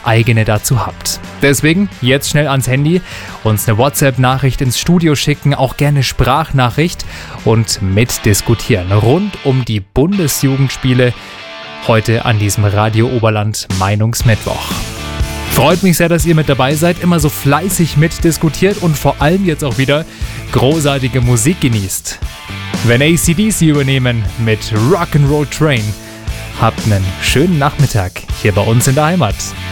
das eigene dazu habt. Deswegen jetzt schnell ans Handy, uns eine WhatsApp-Nachricht ins Studio schicken, auch gerne Sprachnachricht und mitdiskutieren rund um die Bundesjugendspiele heute an diesem Radio Oberland Meinungsmittwoch. Freut mich sehr, dass ihr mit dabei seid, immer so fleißig mitdiskutiert und vor allem jetzt auch wieder großartige Musik genießt. Wenn AC/DC übernehmen mit Rock'n'Roll Train, habt einen schönen Nachmittag hier bei uns in der Heimat.